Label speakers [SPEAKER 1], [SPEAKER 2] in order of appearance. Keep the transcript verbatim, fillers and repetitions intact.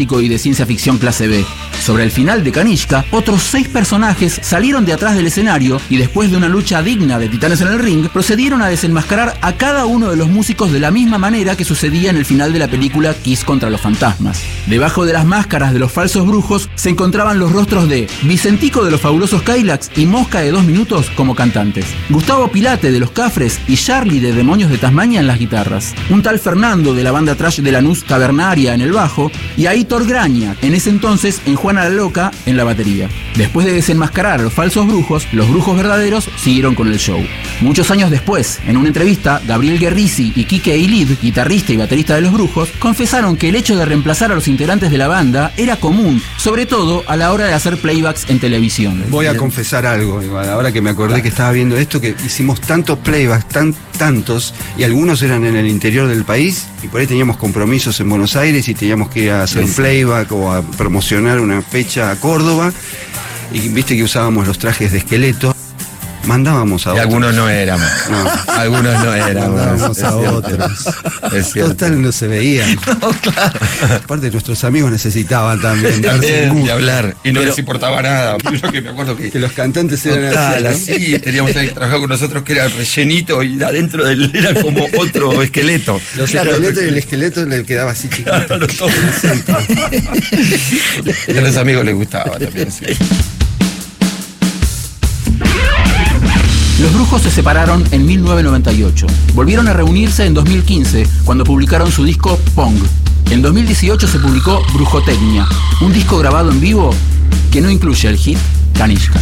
[SPEAKER 1] y de ciencia ficción clase B. Sobre el final de Kanishka, otros seis personajes salieron de atrás del escenario y después de una lucha digna de titanes en el ring, procedieron a desenmascarar a cada uno de los músicos de la misma manera que sucedía en el final de la película Kiss contra los fantasmas. Debajo de las máscaras de los falsos brujos se encontraban los rostros de Vicentico de los fabulosos Cadillacs y Mosca de dos minutos como cantantes, Gustavo Pilate de los Cafres y Charlie de Demonios de Tasmania en las guitarras, un tal Fernando de la banda trash de Lanús Cavernaria en el bajo y Aitor Graña, en ese entonces en Juana la Loca, en la batería. Después de desenmascarar a los falsos brujos, los brujos verdaderos siguieron con el show. Muchos años después, en una entrevista, Gabriel Guerrisi y Quique Eilid, guitarrista y baterista de los brujos, confesaron que el hecho de reemplazar a los integrantes de la banda era común, sobre todo a la hora de hacer playbacks en televisión.
[SPEAKER 2] Voy a confesar algo, igual, ahora que me acordé que estaba viendo esto, que hicimos tantos playbacks, tan, tantos, y algunos eran en el interior del país, y por ahí teníamos compromisos en Buenos Aires y teníamos que ir a hacer un playback o a promocionar una fecha a Córdoba, y viste que usábamos los trajes de esqueleto, mandábamos a
[SPEAKER 3] y
[SPEAKER 2] otros.
[SPEAKER 3] algunos no éramos.
[SPEAKER 2] No.
[SPEAKER 3] Algunos no éramos.
[SPEAKER 2] Mandábamos
[SPEAKER 3] es
[SPEAKER 2] a
[SPEAKER 3] cierto.
[SPEAKER 2] otros.
[SPEAKER 3] Es cierto.
[SPEAKER 2] Total, no se veían.
[SPEAKER 3] No, claro.
[SPEAKER 2] Aparte, nuestros amigos necesitaban también darse un
[SPEAKER 3] También,
[SPEAKER 2] gusto.
[SPEAKER 3] y hablar. Y no
[SPEAKER 2] Pero-
[SPEAKER 3] les importaba nada. Yo que me acuerdo que.
[SPEAKER 2] Que los cantantes eran
[SPEAKER 3] Total,
[SPEAKER 2] así, ¿no?
[SPEAKER 3] así, teníamos que trabajar con nosotros que era rellenito y adentro del, era como otro esqueleto.
[SPEAKER 2] Los
[SPEAKER 3] Claro,
[SPEAKER 2] esqueletos y el esqueleto le quedaba así chiquito.
[SPEAKER 3] Claro, todo. Y a los amigos les gustaba también, sí.
[SPEAKER 1] Los brujos se separaron en mil novecientos noventa y ocho. Volvieron a reunirse en dos mil quince, cuando publicaron su disco Pong. En dos mil dieciocho se publicó Brujotecnia, un disco grabado en vivo que no incluye el hit Kanishka.